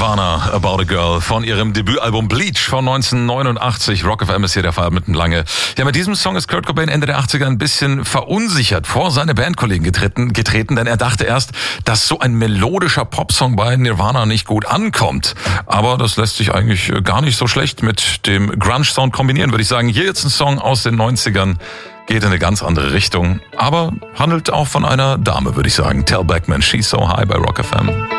Nirvana, About a Girl, von ihrem Debütalbum Bleach von 1989. Rock FM ist hier der Fall mitten lange. Ja, mit diesem Song ist Kurt Cobain Ende der 80er ein bisschen verunsichert vor seine Bandkollegen getreten, denn er dachte erst, dass so ein melodischer Popsong bei Nirvana nicht gut ankommt. Aber das lässt sich eigentlich gar nicht so schlecht mit dem Grunge-Sound kombinieren, würde ich sagen. Hier jetzt ein Song aus den 90ern. Geht in eine ganz andere Richtung, aber handelt auch von einer Dame, würde ich sagen. Tell Backman, She's So High bei Rock FM.